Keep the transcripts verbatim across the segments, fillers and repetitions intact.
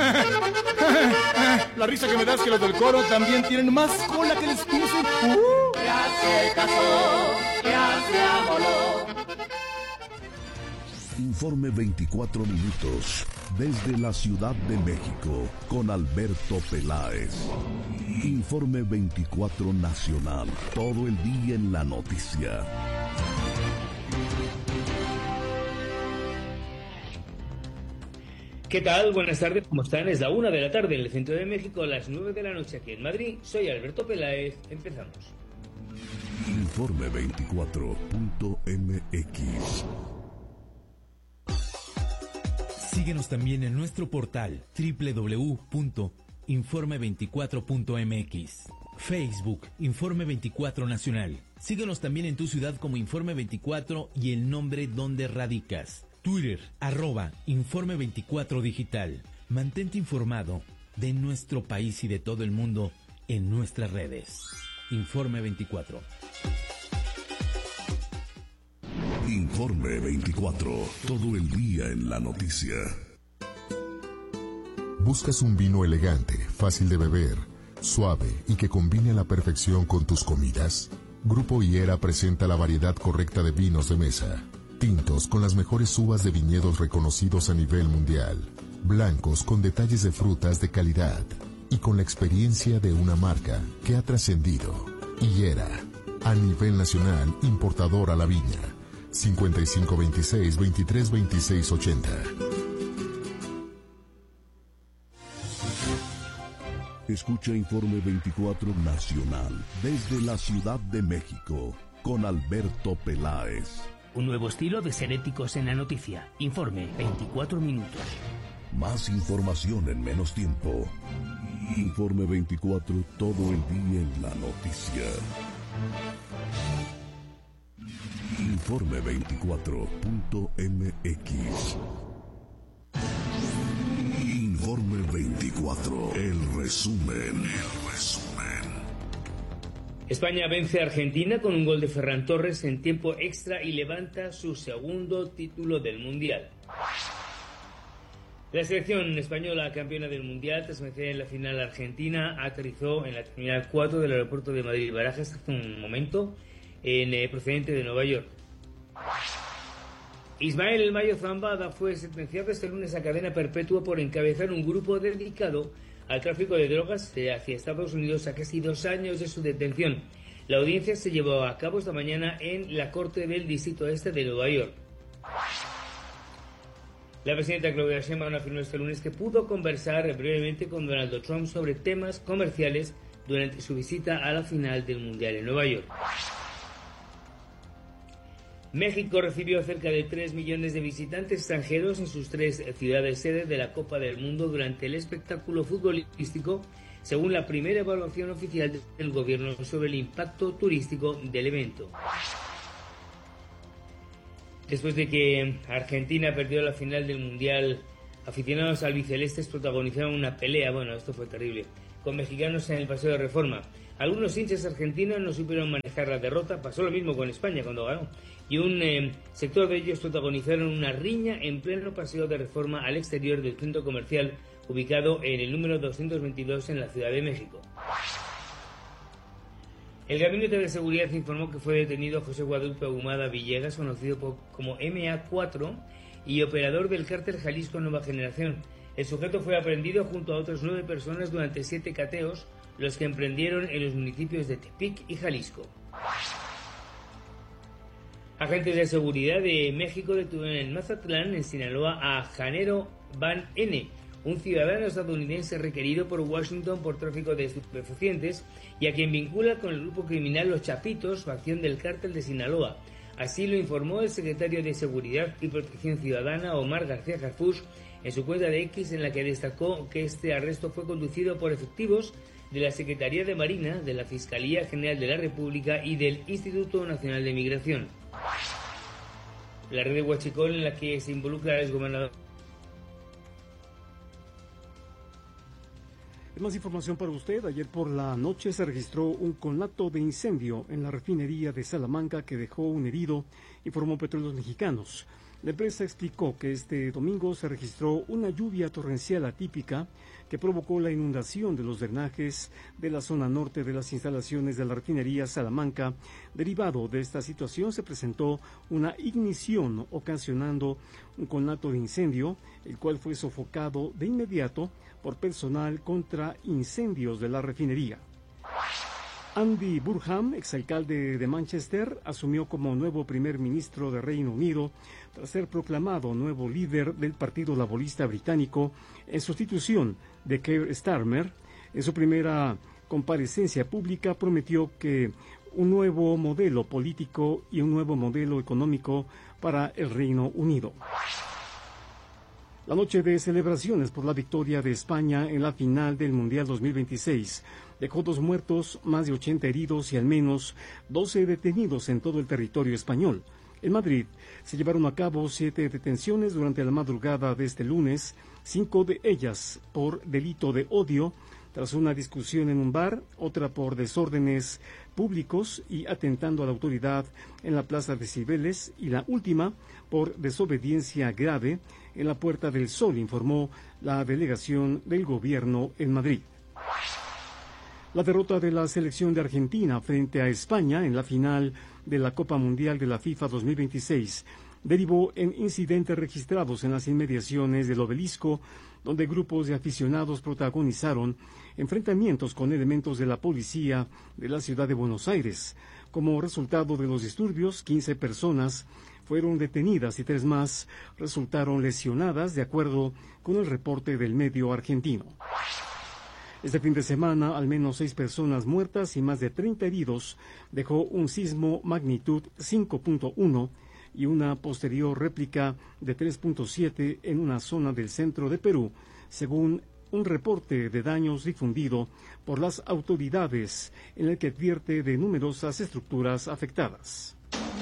La risa que me das que los del coro también tienen más cola que les pisen. Uh. Ya se casó, ya se amoló. Informe veinticuatro minutos desde la Ciudad de México con Alberto Peláez. Informe veinticuatro Nacional, todo el día en la noticia. ¿Qué tal? Buenas tardes, ¿cómo están? Es la una de la tarde en el centro de México, a las nueve de la noche aquí en Madrid. Soy Alberto Peláez, empezamos. Informe veinticuatro punto m x. Síguenos también en nuestro portal doble u doble u doble u punto informe veinticuatro punto m x. Facebook, Informe veinticuatro Nacional. Síguenos también en tu ciudad como Informe veinticuatro y el nombre donde radicas. Twitter, arroba Informe veinticuatro Digital. Mantente informado de nuestro país y de todo el mundo en nuestras redes. Informe veinticuatro. Informe veinticuatro, todo el día en la noticia. ¿Buscas un vino elegante, fácil de beber, suave y que combine a la perfección con tus comidas? Grupo Higuera presenta la variedad correcta de vinos de mesa. Tintos con las mejores uvas de viñedos reconocidos a nivel mundial. Blancos con detalles de frutas de calidad. Y con la experiencia de una marca que ha trascendido. Higuera, a nivel nacional, importador a la viña. cincuenta y cinco veintiséis, veintitrés veintiséis ochenta. Escucha Informe veinticuatro Nacional desde la Ciudad de México con Alberto Peláez. Un nuevo estilo de ser éticos en la noticia. Informe veinticuatro minutos. Más información en menos tiempo. Informe veinticuatro, todo el día en la noticia. Informe veinticuatro punto m x. Informe veinticuatro, el resumen, el resumen. España vence a Argentina con un gol de Ferran Torres en tiempo extra y levanta su segundo título del Mundial. La selección española, campeona del Mundial, tras vencer en la final argentina, aterrizó en la terminal cuatro del aeropuerto de Madrid-Barajas hace un momento, en, eh, procedente de Nueva York. Ismael El Mayo Zambada fue sentenciado este lunes a cadena perpetua por encabezar un grupo dedicado al tráfico de drogas hacia Estados Unidos a casi dos años de su detención. La audiencia se llevó a cabo esta mañana en la Corte del Distrito Este de Nueva York. La presidenta Claudia Sheinbaum afirmó este lunes que pudo conversar brevemente con Donald Trump sobre temas comerciales durante su visita a la final del Mundial en Nueva York. México recibió cerca de tres millones de visitantes extranjeros en sus tres ciudades sede de la Copa del Mundo durante el espectáculo futbolístico, según la primera evaluación oficial del gobierno sobre el impacto turístico del evento. Después de que Argentina perdió la final del Mundial, aficionados albicelestes protagonizaron una pelea, bueno, esto fue terrible, con mexicanos en el Paseo de Reforma. Algunos hinchas argentinos no supieron manejar la derrota, pasó lo mismo con España cuando ganó, y un eh, sector de ellos protagonizaron una riña en pleno Paseo de Reforma al exterior del centro comercial ubicado en el número doscientos veintidós en la Ciudad de México. El Gabinete de Seguridad informó que fue detenido José Guadalupe Ahumada Villegas, conocido por, como eme a cuatro y operador del cártel Jalisco Nueva Generación. El sujeto fue aprehendido junto a otras nueve personas durante siete cateos, los que emprendieron en los municipios de Tepic y Jalisco. Agentes de seguridad de México detuvieron en Mazatlán, en Sinaloa, a Janero Van N., un ciudadano estadounidense requerido por Washington por tráfico de estupefacientes y a quien vincula con el grupo criminal Los Chapitos, facción del cártel de Sinaloa. Así lo informó el secretario de Seguridad y Protección Ciudadana, Omar García Harfuch, en su cuenta de X, en la que destacó que este arresto fue conducido por efectivos de la Secretaría de Marina, de la Fiscalía General de la República y del Instituto Nacional de Migración. La red de Huachicol, en la que se involucra el exgobernador. Más información para usted. Ayer por la noche se registró un conato de incendio en la refinería de Salamanca que dejó un herido, informó Petróleos Mexicanos. La empresa explicó que este domingo se registró una lluvia torrencial atípica que provocó la inundación de los drenajes de la zona norte de las instalaciones de la refinería Salamanca. Derivado de esta situación se presentó una ignición ocasionando un conato de incendio, el cual fue sofocado de inmediato por personal contra incendios de la refinería. Andy Burnham, exalcalde de Manchester, asumió como nuevo primer ministro de Reino Unido tras ser proclamado nuevo líder del Partido Laborista Británico en sustitución de Keir Starmer. En su primera comparecencia pública prometió que un nuevo modelo político y un nuevo modelo económico para el Reino Unido. La noche de celebraciones por la victoria de España en la final del Mundial dos mil veintiséis dejó dos muertos, más de ochenta heridos y al menos doce detenidos en todo el territorio español. En Madrid se llevaron a cabo siete detenciones durante la madrugada de este lunes, cinco de ellas por delito de odio, tras una discusión en un bar, otra por desórdenes públicos y atentando a la autoridad en la Plaza de Cibeles, y la última por desobediencia grave en la Puerta del Sol, informó la delegación del gobierno en Madrid. La derrota de la selección de Argentina frente a España en la final de la Copa Mundial de la FIFA dos mil veintiséis derivó en incidentes registrados en las inmediaciones del Obelisco, donde grupos de aficionados protagonizaron enfrentamientos con elementos de la policía de la ciudad de Buenos Aires. Como resultado de los disturbios, quince personas fueron detenidas y tres más resultaron lesionadas, de acuerdo con el reporte del medio argentino. Este fin de semana, al menos seis personas muertas y más de treinta heridos dejó un sismo magnitud cinco punto uno y una posterior réplica de tres punto siete en una zona del centro de Perú, según un reporte de daños difundido por las autoridades en el que advierte de numerosas estructuras afectadas.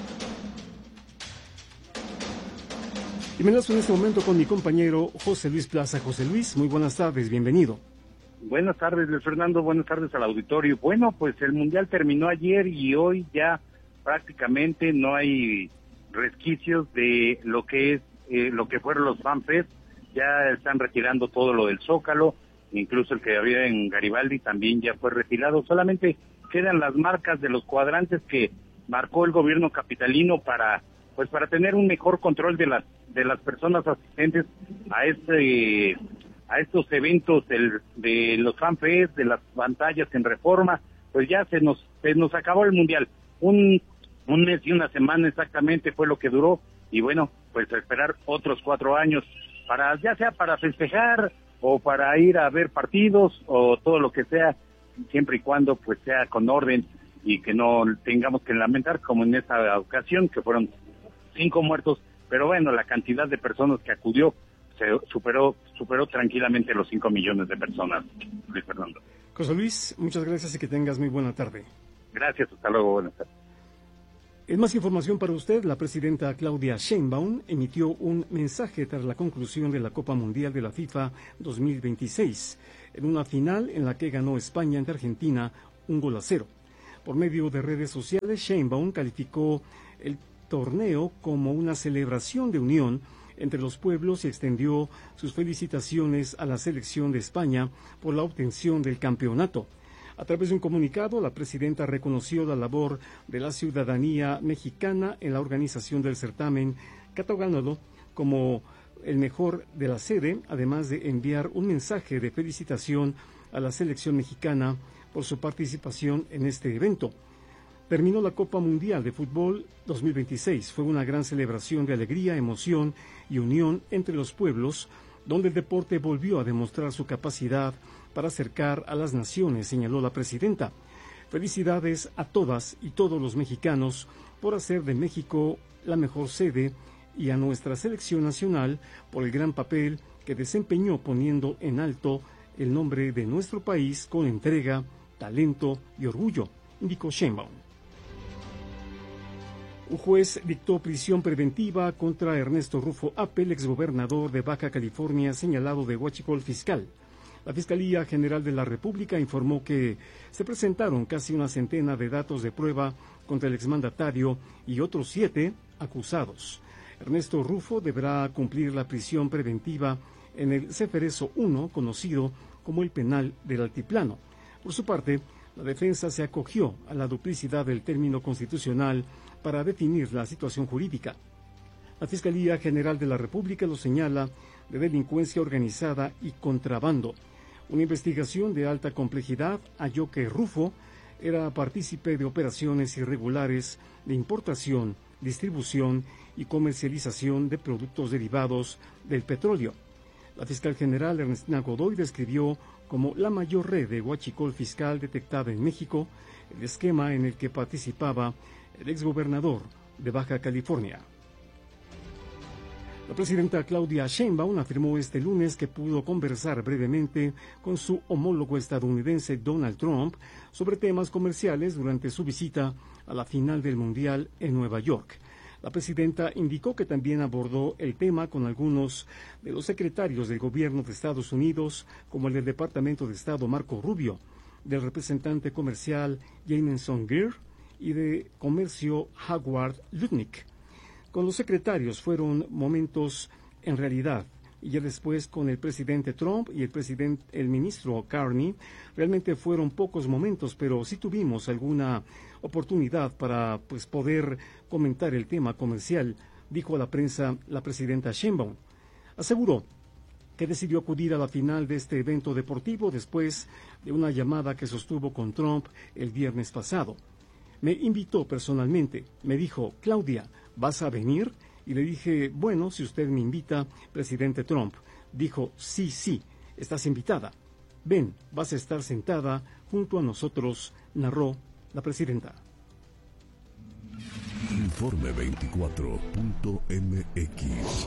Y me enlazo en este momento con mi compañero José Luis Plaza. José Luis, muy buenas tardes, bienvenido. Buenas tardes, Luis Fernando, buenas tardes al auditorio. Bueno, pues el Mundial terminó ayer y hoy ya prácticamente no hay resquicios de lo que es eh, lo que fueron los FanFest. Ya están retirando todo lo del Zócalo, incluso el que había en Garibaldi también ya fue retirado. Solamente quedan las marcas de los cuadrantes que marcó el gobierno capitalino para pues para tener un mejor control de las de las personas asistentes a este a estos eventos del, de los FanFest, de las pantallas en Reforma. Pues ya se nos se nos acabó el Mundial. Un un mes y una semana exactamente fue lo que duró, y bueno, pues a esperar otros cuatro años para, ya sea para festejar o para ir a ver partidos o todo lo que sea, siempre y cuando pues sea con orden y que no tengamos que lamentar como en esta ocasión que fueron cinco muertos, pero bueno, la cantidad de personas que acudió se superó superó tranquilamente los cinco millones de personas, Luis Fernando. José Luis, muchas gracias y que tengas muy buena tarde. Gracias, hasta luego, buenas tardes. En más información para usted, la presidenta Claudia Sheinbaum emitió un mensaje tras la conclusión de la Copa Mundial de la FIFA dos mil veintiséis, en una final en la que ganó España ante Argentina un gol a cero. Por medio de redes sociales, Sheinbaum calificó el torneo como una celebración de unión entre los pueblos y extendió sus felicitaciones a la selección de España por la obtención del campeonato. A través de un comunicado, la presidenta reconoció la labor de la ciudadanía mexicana en la organización del certamen, catalogándolo como el mejor de la sede, además de enviar un mensaje de felicitación a la selección mexicana por su participación en este evento. Terminó la Copa Mundial de Fútbol dos mil veintiséis. Fue una gran celebración de alegría, emoción y unión entre los pueblos, donde el deporte volvió a demostrar su capacidad para acercar a las naciones, señaló la presidenta. Felicidades a todas y todos los mexicanos por hacer de México la mejor sede y a nuestra selección nacional por el gran papel que desempeñó poniendo en alto el nombre de nuestro país con entrega, talento y orgullo, indicó Sheinbaum. Un juez dictó prisión preventiva contra Ernesto Rufo Appel, exgobernador de Baja California, señalado de huachicol fiscal. La Fiscalía General de la República informó que se presentaron casi una centena de datos de prueba contra el exmandatario y otros siete acusados. Ernesto Rufo deberá cumplir la prisión preventiva en el Ceferezo uno, conocido como el penal del Altiplano. Por su parte, la defensa se acogió a la duplicidad del término constitucional para definir la situación jurídica. La Fiscalía General de la República lo señala de delincuencia organizada y contrabando. Una investigación de alta complejidad halló que Rufo era partícipe de operaciones irregulares de importación, distribución y comercialización de productos derivados del petróleo. La fiscal general Ernestina Godoy describió como la mayor red de huachicol fiscal detectada en México el esquema en el que participaba el exgobernador de Baja California. La presidenta Claudia Sheinbaum afirmó este lunes que pudo conversar brevemente con su homólogo estadounidense Donald Trump sobre temas comerciales durante su visita a la final del Mundial en Nueva York. La presidenta indicó que también abordó el tema con algunos de los secretarios del gobierno de Estados Unidos, como el del Departamento de Estado Marco Rubio, del representante comercial Jameson Greer y de Comercio Howard Lutnick. Con los secretarios fueron momentos en realidad, y ya después con el presidente Trump y el presidente, el ministro Carney, realmente fueron pocos momentos, pero sí tuvimos alguna oportunidad para pues poder comentar el tema comercial, dijo a la prensa la presidenta Sheinbaum. Aseguró que decidió acudir a la final de este evento deportivo después de una llamada que sostuvo con Trump el viernes pasado. Me invitó personalmente, me dijo, Claudia, ¿vas a venir? Y le dije, bueno, si usted me invita, presidente Trump. Dijo, sí, sí, estás invitada. Ven, vas a estar sentada junto a nosotros, narró la presidenta. Informe veinticuatro punto m x.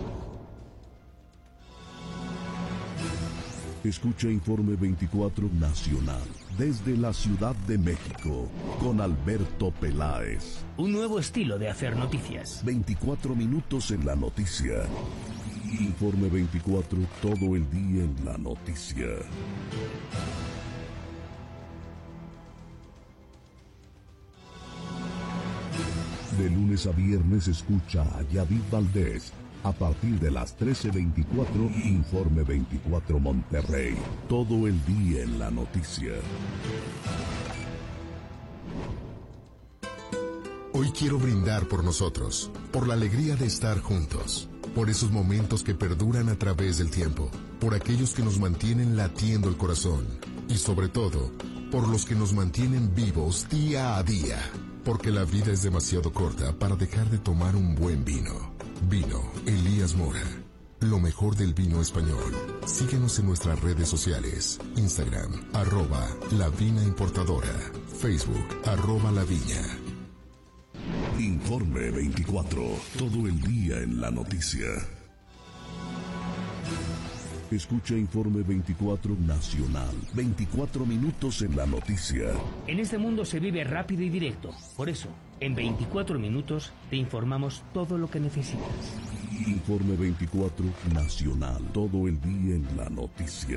Escucha Informe veinticuatro Nacional desde la Ciudad de México con Alberto Peláez. Un nuevo estilo de hacer noticias. veinticuatro minutos en la noticia. Informe veinticuatro, todo el día en la noticia. De lunes a viernes escucha a Yavid Valdés. A partir de las trece veinticuatro, Informe veinticuatro Monterrey. Todo el día en la noticia. Hoy quiero brindar por nosotros, por la alegría de estar juntos, por esos momentos que perduran a través del tiempo, por aquellos que nos mantienen latiendo el corazón y sobre todo, por los que nos mantienen vivos día a día, porque la vida es demasiado corta para dejar de tomar un buen vino. Vino Elías Mora, lo mejor del vino español. Síguenos en nuestras redes sociales, Instagram, arroba La Vina Importadora, Facebook, arroba La Viña. Informe veinticuatro, todo el día en la noticia. Escucha Informe veinticuatro Nacional, veinticuatro minutos en la noticia. En este mundo se vive rápido y directo. Por eso, en veinticuatro minutos te informamos todo lo que necesitas. Informe veinticuatro Nacional, todo el día en la noticia.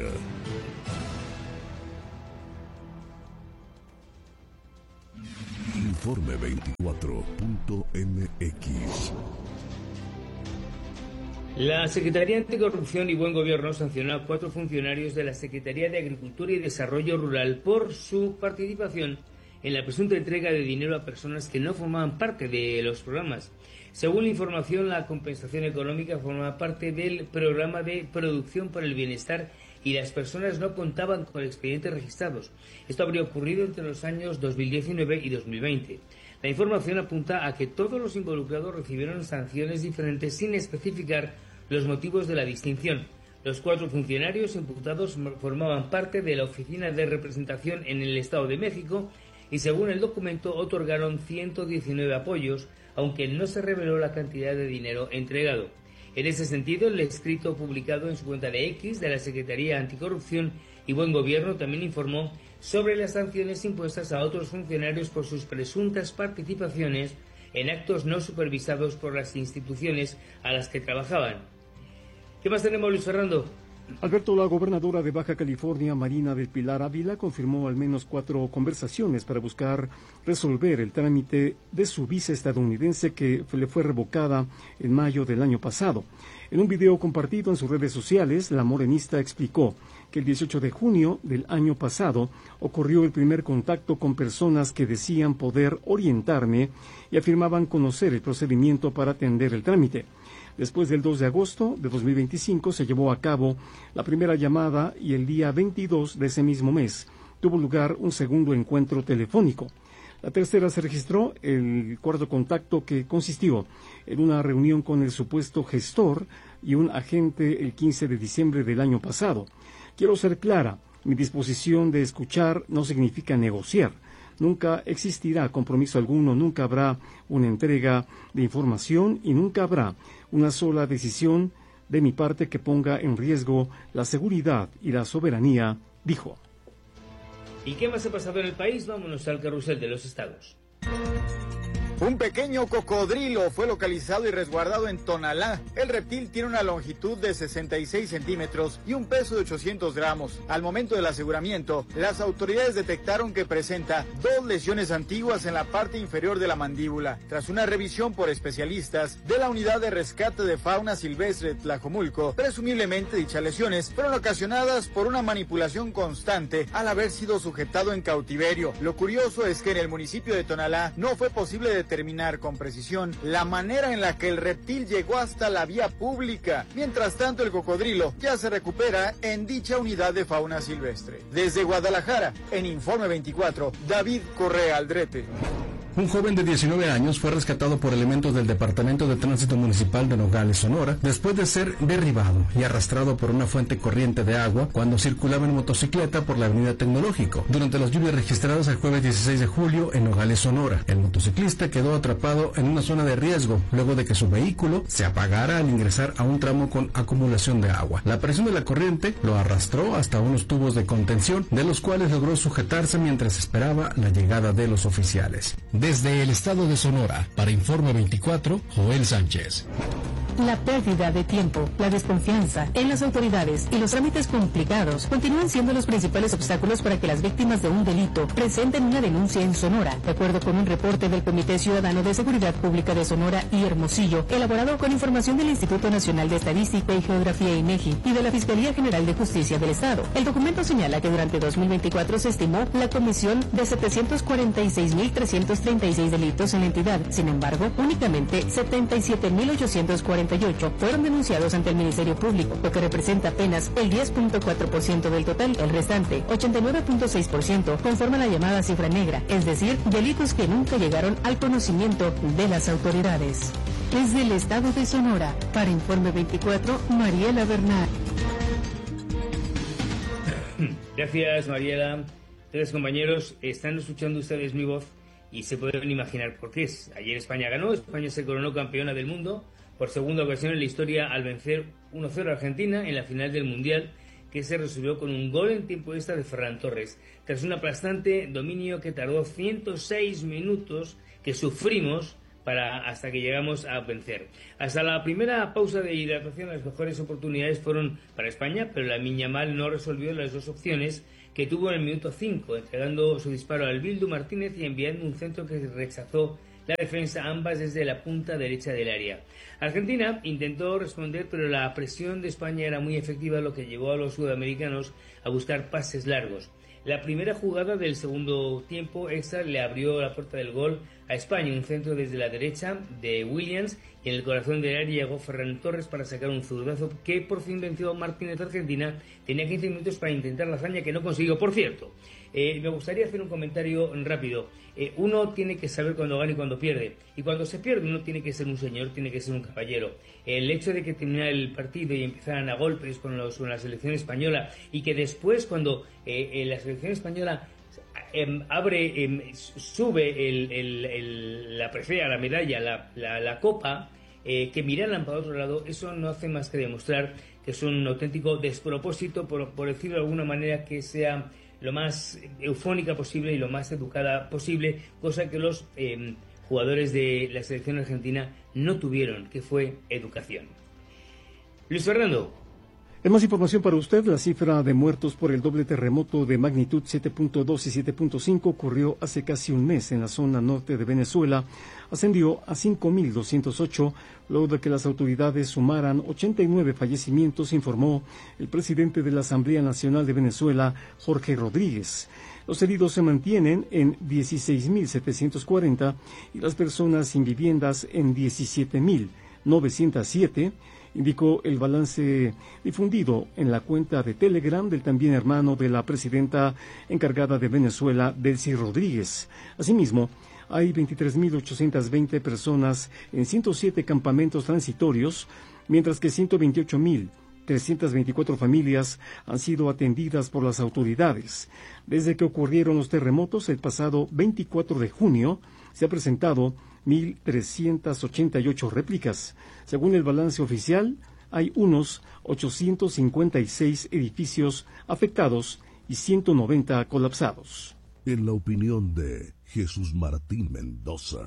Informe veinticuatro punto m x. La Secretaría Anticorrupción y Buen Gobierno sancionó a cuatro funcionarios de la Secretaría de Agricultura y Desarrollo Rural por su participación en la presunta entrega de dinero a personas que no formaban parte de los programas. Según la información, la compensación económica formaba parte del programa de producción por el bienestar y las personas no contaban con expedientes registrados. Esto habría ocurrido entre los años dos mil diecinueve y dos mil veinte. La información apunta a que todos los involucrados recibieron sanciones diferentes sin especificar los motivos de la distinción. Los cuatro funcionarios imputados formaban parte de la Oficina de Representación en el Estado de México y, según el documento, otorgaron ciento diecinueve apoyos, aunque no se reveló la cantidad de dinero entregado. En ese sentido, el escrito publicado en su cuenta de X de la Secretaría Anticorrupción y Buen Gobierno también informó sobre las sanciones impuestas a otros funcionarios por sus presuntas participaciones en actos no supervisados por las instituciones a las que trabajaban. ¿Qué más tenemos, Luis Fernando? Alberto, la gobernadora de Baja California, Marina del Pilar Ávila, confirmó al menos cuatro conversaciones para buscar resolver el trámite de su visa estadounidense que le fue revocada en mayo del año pasado. En un video compartido en sus redes sociales, la morenista explicó que el dieciocho de junio del año pasado ocurrió el primer contacto con personas que decían poder orientarme y afirmaban conocer el procedimiento para atender el trámite. Después del dos de agosto de dos mil veinticinco se llevó a cabo la primera llamada y el día veintidós de ese mismo mes tuvo lugar un segundo encuentro telefónico. La tercera se registró el cuarto contacto, que consistió en una reunión con el supuesto gestor y un agente el quince de diciembre del año pasado. Quiero ser clara, mi disposición de escuchar no significa negociar. Nunca existirá compromiso alguno, nunca habrá una entrega de información y nunca habrá una sola decisión de mi parte que ponga en riesgo la seguridad y la soberanía, dijo. ¿Y qué más ha pasado en el país? Vámonos al carrusel de los estados. Un pequeño cocodrilo fue localizado y resguardado en Tonalá. El reptil tiene una longitud de sesenta y seis centímetros y un peso de ochocientos gramos. Al momento del aseguramiento, las autoridades detectaron que presenta dos lesiones antiguas en la parte inferior de la mandíbula. Tras una revisión por especialistas de la Unidad de Rescate de Fauna Silvestre de Tlajomulco, presumiblemente dichas lesiones fueron ocasionadas por una manipulación constante al haber sido sujetado en cautiverio. Lo curioso es que en el municipio de Tonalá no fue posible determinar determinar con precisión la manera en la que el reptil llegó hasta la vía pública. Mientras tanto, el cocodrilo ya se recupera en dicha unidad de fauna silvestre. Desde Guadalajara, en Informe veinticuatro, David Correa Aldrete. Un joven de diecinueve años fue rescatado por elementos del Departamento de Tránsito Municipal de Nogales, Sonora, después de ser derribado y arrastrado por una fuente corriente de agua cuando circulaba en motocicleta por la avenida Tecnológico, durante las lluvias registradas el jueves dieciséis de julio en Nogales, Sonora. El motociclista quedó atrapado en una zona de riesgo luego de que su vehículo se apagara al ingresar a un tramo con acumulación de agua. La presión de la corriente lo arrastró hasta unos tubos de contención, de los cuales logró sujetarse mientras esperaba la llegada de los oficiales. Desde el estado de Sonora, para Informe veinticuatro, Joel Sánchez. La pérdida de tiempo, la desconfianza en las autoridades y los trámites complicados continúan siendo los principales obstáculos para que las víctimas de un delito presenten una denuncia en Sonora. De acuerdo con un reporte del Comité Ciudadano de Seguridad Pública de Sonora y Hermosillo, elaborado con información del Instituto Nacional de Estadística y Geografía INEGI y de la Fiscalía General de Justicia del Estado, el documento señala que durante dos mil veinticuatro se estimó la comisión de setecientos cuarenta y seis mil trescientos treinta y seis delitos en la entidad. Sin embargo, únicamente setenta y siete mil ochocientos cuarenta y ocho fueron denunciados ante el Ministerio Público, lo que representa apenas el diez punto cuatro por ciento del total. El restante, ochenta y nueve punto seis por ciento, conforma la llamada cifra negra, es decir, delitos que nunca llegaron al conocimiento de las autoridades. Desde el estado de Sonora, para Informe veinticuatro, Mariela Bernal. Gracias, Mariela. Ustedes, compañeros, están escuchando ustedes mi voz y se pueden imaginar por qué es. Ayer España ganó, España se coronó campeona del mundo por segunda ocasión en la historia al vencer uno cero a Argentina en la final del Mundial, que se resolvió con un gol en tiempo extra de Ferran Torres, tras un aplastante dominio que tardó ciento seis minutos, que sufrimos para hasta que llegamos a vencer. Hasta la primera pausa de hidratación, las mejores oportunidades fueron para España, pero Lamine Yamal no resolvió las dos opciones que tuvo en el minuto cinco, entregando su disparo al Bildu Martínez y enviando un centro que rechazó la defensa, ambas desde la punta derecha del área. Argentina intentó responder, pero la presión de España era muy efectiva, lo que llevó a los sudamericanos a buscar pases largos. La primera jugada del segundo tiempo extra le abrió la puerta del gol a España, un centro desde la derecha de Williams, y en el corazón del área llegó Ferran Torres para sacar un zurdazo que por fin venció a Martínez. Argentina tenía quince minutos para intentar la hazaña, que no consiguió. Por cierto, eh, me gustaría hacer un comentario rápido. Eh, uno tiene que saber cuándo gana y cuándo pierde, y cuando se pierde uno tiene que ser un señor, tiene que ser un caballero. El hecho de que terminara el partido y empezaran a golpes con, los, con la selección española, y que después cuando eh, eh, la selección española eh, abre, eh, sube el, el, el, la presea, la medalla, la, la, la copa, eh, que miraran para otro lado, eso no hace más que demostrar que es un auténtico despropósito, por, por decirlo de alguna manera, que sea lo más eufónica posible y lo más educada posible, cosa que los eh, jugadores de la selección argentina no tuvieron, que fue educación. Luis Fernando. En más información para usted, la cifra de muertos por el doble terremoto de magnitud siete punto dos y siete punto cinco ocurrió hace casi un mes en la zona norte de Venezuela. Ascendió a cinco mil doscientos ocho, luego de que las autoridades sumaran ochenta y nueve fallecimientos, informó el presidente de la Asamblea Nacional de Venezuela, Jorge Rodríguez. Los heridos se mantienen en dieciséis mil setecientos cuarenta y las personas sin viviendas en diecisiete mil novecientos siete, indicó el balance difundido en la cuenta de Telegram del también hermano de la presidenta encargada de Venezuela, Delcy Rodríguez. Asimismo, hay veintitrés mil ochocientas veinte personas en ciento siete campamentos transitorios, mientras que ciento veintiocho mil trescientas veinticuatro familias han sido atendidas por las autoridades. Desde que ocurrieron los terremotos el pasado veinticuatro de junio, se ha presentado mil trescientas ochenta y ocho réplicas. Según el balance oficial, hay unos ochocientos cincuenta y seis edificios afectados y ciento noventa colapsados. En la opinión de Jesús Martín Mendoza.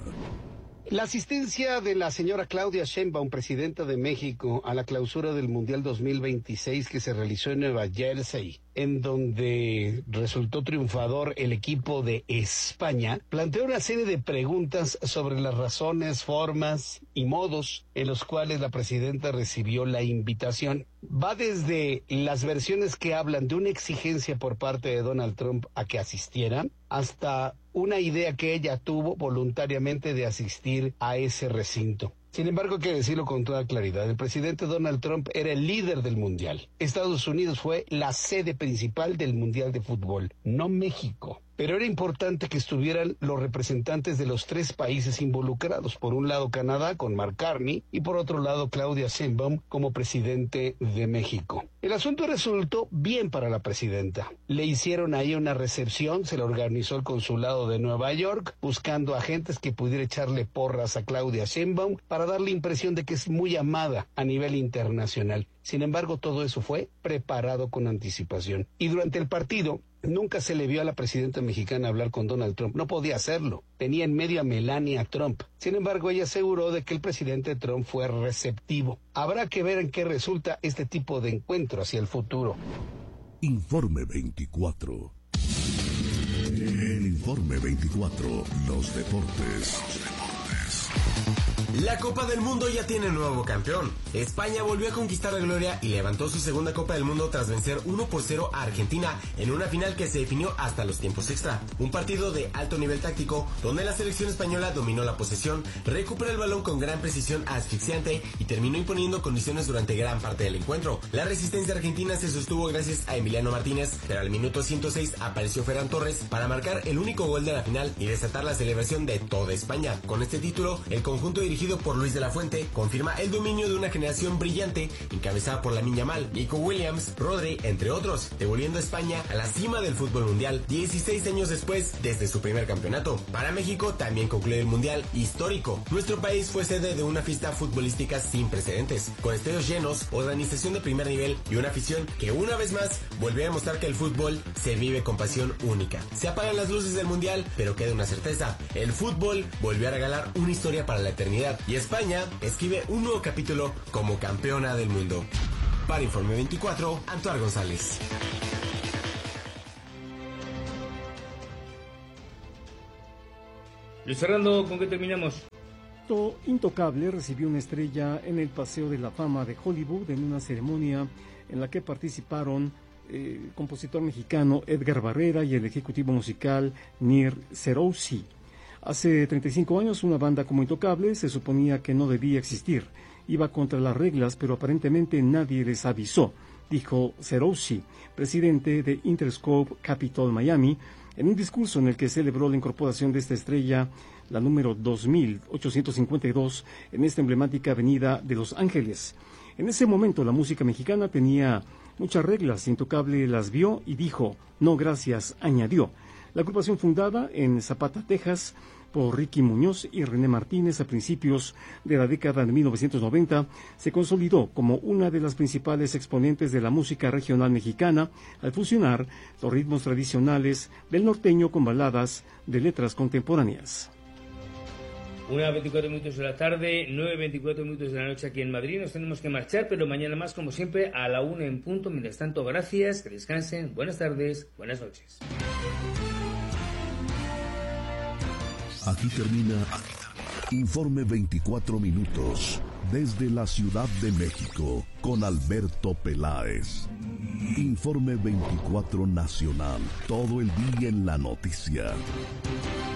La asistencia de la señora Claudia Sheinbaum, presidenta de México, a la clausura del Mundial dos mil veintiséis que se realizó en Nueva Jersey, en donde resultó triunfador el equipo de España, planteó una serie de preguntas sobre las razones, formas y modos en los cuales la presidenta recibió la invitación. Va desde las versiones que hablan de una exigencia por parte de Donald Trump a que asistieran, hasta una idea que ella tuvo voluntariamente de asistir a ese recinto. Sin embargo, hay que decirlo con toda claridad, el presidente Donald Trump era el líder del Mundial. Estados Unidos fue la sede principal del Mundial de Fútbol, no México. Pero era importante que estuvieran los representantes de los tres países involucrados. Por un lado Canadá con Mark Carney y por otro lado Claudia Sheinbaum como presidente de México. El asunto resultó bien para la presidenta. Le hicieron ahí una recepción, se la organizó el consulado de Nueva York, buscando agentes que pudiera echarle porras a Claudia Sheinbaum para dar la impresión de que es muy amada a nivel internacional. Sin embargo, todo eso fue preparado con anticipación. Y durante el partido, nunca se le vio a la presidenta mexicana hablar con Donald Trump. No podía hacerlo. Tenía en medio a Melania Trump. Sin embargo, ella aseguró de que el presidente Trump fue receptivo. Habrá que ver en qué resulta este tipo de encuentro hacia el futuro. Informe veinticuatro. El Informe veinticuatro. Los deportes. Los deportes. La Copa del Mundo ya tiene nuevo campeón. España volvió a conquistar la gloria y levantó su segunda Copa del Mundo tras vencer uno por cero a Argentina en una final que se definió hasta los tiempos extra. Un partido de alto nivel táctico donde la selección española dominó la posesión, recuperó el balón con gran precisión asfixiante y terminó imponiendo condiciones durante gran parte del encuentro. La resistencia argentina se sostuvo gracias a Emiliano Martínez, pero al minuto ciento seis apareció Ferran Torres para marcar el único gol de la final y desatar la celebración de toda España. Con este título, el conjunto dirigido por Luis de la Fuente confirma el dominio de una generación brillante encabezada por Lamine Yamal, Nico Williams, Rodri, entre otros, devolviendo a España a la cima del fútbol mundial dieciséis años después desde su primer campeonato. Para México también concluye el mundial histórico. Nuestro país fue sede de una fiesta futbolística sin precedentes, con estadios llenos, organización de primer nivel y una afición que una vez más volvió a demostrar que el fútbol se vive con pasión única. Se apagan las luces del mundial, pero queda una certeza: el fútbol volvió a regalar una historia para la eternidad y España escribe un nuevo capítulo como campeona del mundo. Para Informe veinticuatro, Antoine González. Luis Fernando, ¿con qué terminamos? Intocable recibió una estrella en el Paseo de la Fama de Hollywood en una ceremonia en la que participaron eh, el compositor mexicano Edgar Barrera y el ejecutivo musical Nir Serouzi. Hace treinta y cinco años una banda como Intocable se suponía que no debía existir. Iba contra las reglas, pero aparentemente nadie les avisó, dijo Serouzi, presidente de Interscope Capitol Miami, en un discurso en el que celebró la incorporación de esta estrella, la número dos mil ochocientos cincuenta y dos, en esta emblemática avenida de Los Ángeles. En ese momento la música mexicana tenía muchas reglas, Intocable las vio y dijo, no gracias, añadió. La agrupación fundada en Zapata, Texas, por Ricky Muñoz y René Martínez a principios de la década de mil novecientos noventa, se consolidó como una de las principales exponentes de la música regional mexicana al fusionar los ritmos tradicionales del norteño con baladas de letras contemporáneas. Una veinticuatro minutos de la tarde, nueve veinticuatro minutos de la noche aquí en Madrid. Nos tenemos que marchar, pero mañana más, como siempre, a la una en punto. Mientras tanto, gracias, que descansen. Buenas tardes, buenas noches. Aquí termina Informe veinticuatro minutos desde la Ciudad de México con Alberto Peláez. Informe veinticuatro Nacional, todo el día en la noticia.